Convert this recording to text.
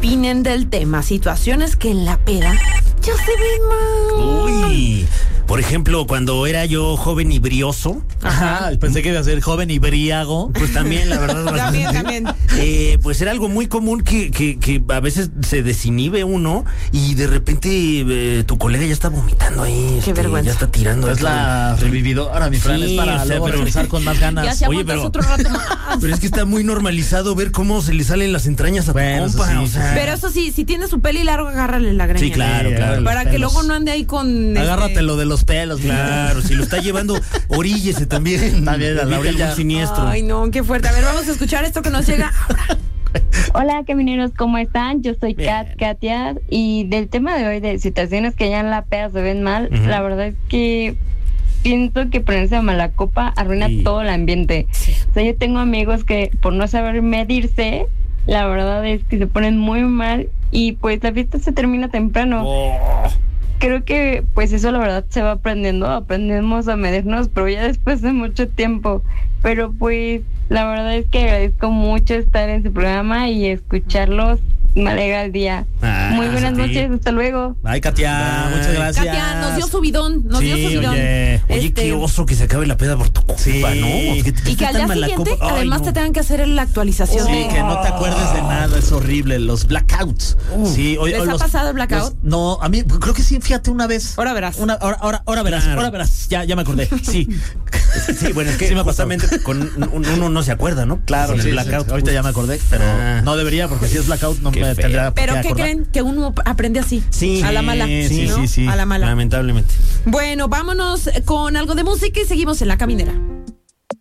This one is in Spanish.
opinen del tema. Situaciones que en la peda ya se ven mal. Uy, por ejemplo, cuando era yo joven y brioso. Ajá, pensé que iba a ser joven y briago. Pues también, la verdad. También. Pues era algo muy común que a veces se desinhibe uno y de repente tu colega ya está vomitando ahí. Qué vergüenza. Ya está tirando. Es la revividora, mi Fran, Sí, es para o sea, luego pero- regresar con más ganas. Ya se Oye, aguantas pero- otro rato más. Pero es que está muy normalizado ver cómo se le salen las entrañas a tu Bueno, eso compa. sí, o sea, Pero eso sí, si tiene su peli largo, agárrale la greña. Sí, claro, Sí, claro. Para los que pelos. luego no ande ahí con... Agárratelo de los pelos. Claro, si lo está llevando, oríllese también. También, a la Evite orilla. algún siniestro. Ay, no, qué fuerte. A ver, vamos a escuchar esto que nos llega ahora. Hola camineros, ¿cómo están? Yo soy Bien. Katia y del tema de hoy de situaciones que ya en la peda se ven mal, Ujú. la verdad es que siento que ponerse a mala copa arruina Sí. todo el ambiente. O sea, yo tengo amigos que por no saber medirse, la verdad es que se ponen muy mal y pues la fiesta se termina temprano. Oh. Creo que pues eso la verdad se va aprendiendo, aprendemos a medirnos, pero ya después de mucho tiempo. Pero pues la verdad es que agradezco mucho estar en su programa y escucharlos, me alegra el día. Muy buenas a ti. noches, hasta luego. Ay, Katia, muchas gracias. Katia, nos dio su bidón, nos dio Sí, su bidón. oye. Oye, qué oso que se acabe la peda por tu culpa, Sí. ¿no? Y que al día siguiente, además, te tengan que hacer la actualización. Sí, que no te acuerdes de nada, es horrible. Los blackouts. Sí, ¿Les ha pasado el blackout? No, a mí creo que sí, fíjate, una vez. Ahora verás. Ahora verás, Claro. ahora verás. Ya me acordé. Sí. Sí, bueno, es que Sí me ha pasado. justamente con uno no se acuerda, ¿no? Claro, Con sí, el blackout. ahorita ya me acordé, pero no debería, porque si es blackout no Qué me feo. tendría por Pero qué ¿qué acordar. creen? Que uno aprende así. Sí. A la mala. Sí, ¿no? sí. A la mala. Lamentablemente. Bueno, vámonos con algo de música y seguimos en La Caminera.